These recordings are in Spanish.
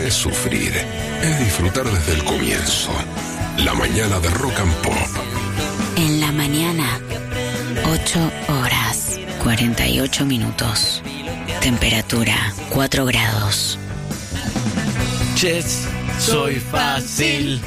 es sufrir, es disfrutar desde el comienzo. La mañana de Rock and Pop. En la mañana, 8 horas, 48 minutos. Temperatura, 4 grados. Yes, soy fácil.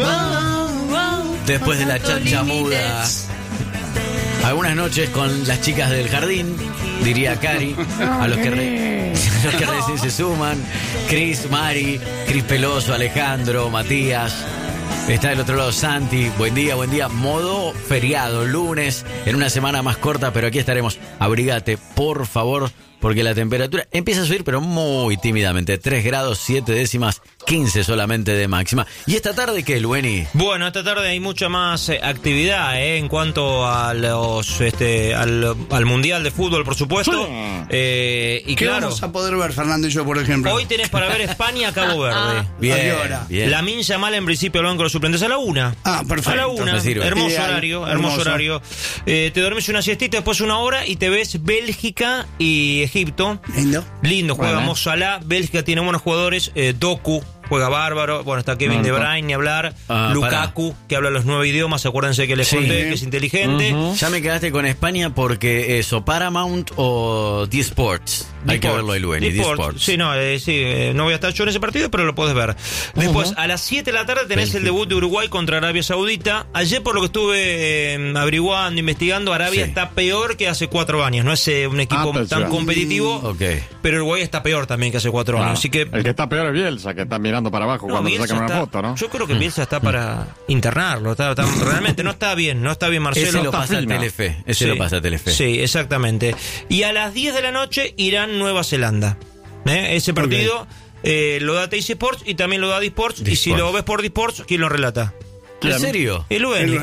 Después de la chancha muda. Algunas noches con las chicas del jardín, diría Cari, a los que recién se suman. Cris, Mari, Cris Peloso, Alejandro, Matías. Está del otro lado Santi. Buen día, buen día. Modo feriado, lunes, en una semana más corta, pero aquí estaremos. Abrigate, por favor, porque la temperatura empieza a subir, pero muy tímidamente. 3 grados, 7 décimas, 15 solamente de máxima. ¿Y esta tarde qué, Lueni? Bueno, esta tarde hay mucha más actividad en cuanto a los al Mundial de Fútbol, por supuesto. Y ¿qué claro, vamos a poder ver, Fernando y yo, por ejemplo? Hoy tenés para ver España-Cabo Verde. Bien, ¿A qué hora? bien. Lamine Yamal en principio al banco de los suplentes a la 1. Ah, perfecto. A la 1. Me sirve. Hermoso Ideal, horario, hermoso. hermoso horario. Te dormís una siestita, después 1 hora y te ves Bélgica y Egipto. Lindo. Juega Bueno. Mo Salah. Bélgica tiene buenos jugadores. Doku juega bárbaro. Bueno, está Kevin De Bruyne, ni hablar. Lukaku, que habla los 9 idiomas. Acuérdense que les conté que es inteligente. Ya me quedaste con España porque eso, Paramount o D-Sports. Hay que verlo ahí, Lueni, D-Sports. Sí, no voy a estar yo en ese partido, pero lo puedes ver. Después, a las 7 de la tarde tenés el debut de Uruguay contra Arabia Saudita. Ayer, por lo que estuve averiguando, investigando, Arabia está peor que hace 4 años. No es un equipo tan competitivo, pero Uruguay está peor también que hace 4 años. Así que el que está peor es Bielsa, que está mirando para abajo cuando le sacan una foto, ¿no? Yo creo que Bielsa está para internarlo. Realmente no está bien Marcelo. Ese lo pasa a Telefe. Lo pasa a Telefe. Sí, exactamente. Y a las 10 de la noche Irán-Nueva Zelanda. Ese partido lo da Teis Sports y también lo da D-Sports. Y si lo ves por D-Sports, ¿quién lo relata? ¿En serio? El Lueni.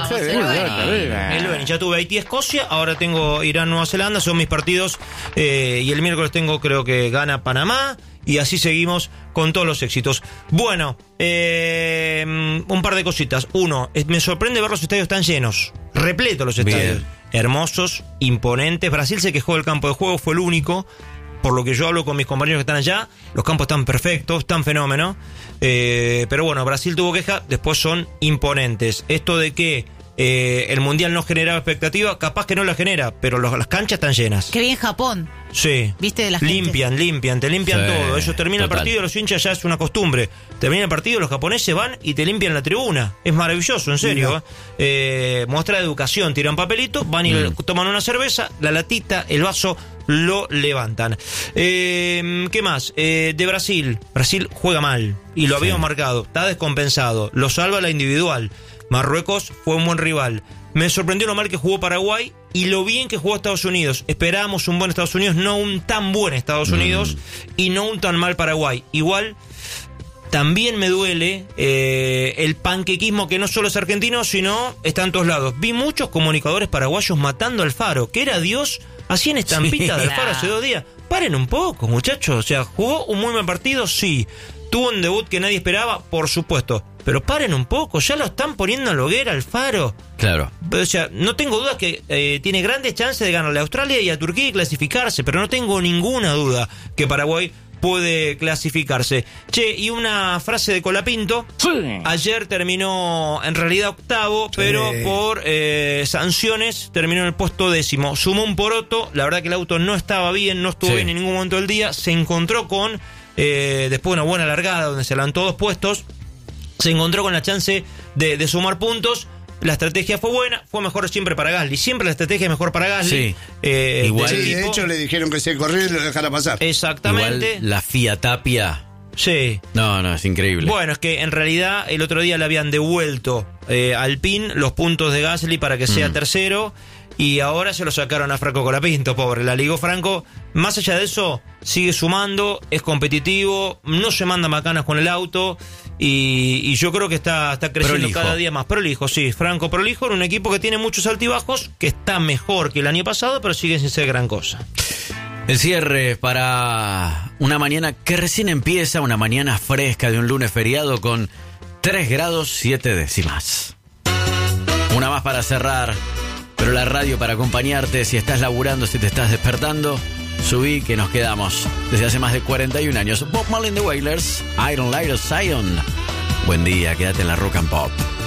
El Lueni. Ya tuve Haití-Escocia, ahora tengo Irán-Nueva Zelanda, son mis partidos. Y el miércoles tengo, creo que gana Panamá. Y así seguimos con todos los éxitos. Bueno, un par de cositas. Uno, me sorprende ver los estadios tan llenos. Repletos los estadios. Bien. Hermosos, imponentes. Brasil se quejó del campo de juego, fue el único. Por lo que yo hablo con mis compañeros que están allá, los campos están perfectos, están fenómenos. Pero bueno, Brasil tuvo queja, después son imponentes. Esto de que el Mundial no generaba expectativa, capaz que no la genera, pero las canchas están llenas. Qué bien Japón. Sí. ¿Viste de la gente? Limpian, te limpian todo. Ellos terminan el partido, los hinchas ya es una costumbre. Termina el partido, los japoneses van y te limpian la tribuna. Es maravilloso, en serio. Muestra de educación, tiran papelito, van y toman una cerveza, la latita, el vaso, lo levantan. ¿Qué más? De Brasil juega mal y lo habíamos marcado, está descompensado, lo salva la individual. Marruecos fue un buen rival. Me sorprendió lo mal que jugó Paraguay y lo bien que jugó Estados Unidos. Esperábamos un buen Estados Unidos, no un tan buen Estados Unidos y no un tan mal Paraguay. Igual, también me duele el panquequismo que no solo es argentino, sino está en todos lados. Vi muchos comunicadores paraguayos matando a Alfaro, que era Dios, hacían estampita de Alfaro hace 2 días. Paren un poco, muchachos. O sea, jugó un muy buen partido, sí. Tuvo un debut que nadie esperaba, por supuesto. Pero paren un poco, ya lo están poniendo en la hoguera Alfaro. Claro. O sea, no tengo dudas que tiene grandes chances de ganarle a Australia y a Turquía y clasificarse, pero no tengo ninguna duda que Paraguay puede clasificarse. Che, y una frase de Colapinto. Sí. Ayer terminó en realidad octavo, pero por sanciones terminó en el puesto 10º. Sumó un poroto, la verdad que el auto no estaba bien, no estuvo bien en ningún momento del día. Se encontró con, después de una buena largada donde se levantó 2 puestos, se encontró con la chance de sumar puntos. La estrategia fue buena, fue mejor siempre para Gasly. Siempre la estrategia es mejor para Gasly. Sí. Igual. Sí, de hecho le dijeron que se corrió y lo dejara pasar. Exactamente. Igual la FIA Tapia. Sí. No, es increíble. Bueno, es que en realidad el otro día le habían devuelto a Alpine los puntos de Gasly para que sea tercero. Y ahora se lo sacaron a Franco Colapinto, pobre. La ligó Franco. Más allá de eso, sigue sumando, es competitivo, no se manda macanas con el auto. Y yo creo que está creciendo prolijo. Cada día más. Prolijo, sí. Franco prolijo en un equipo que tiene muchos altibajos, que está mejor que el año pasado, pero sigue sin ser gran cosa. El cierre para una mañana que recién empieza, una mañana fresca de un lunes feriado con 3 grados 7 décimas. Una más para cerrar, pero la radio para acompañarte si estás laburando, si te estás despertando. subí que nos quedamos desde hace más de 41 años. Bob Marley and the Wailers, Iron Light of Zion. Buen día, quédate en la Rock and Pop.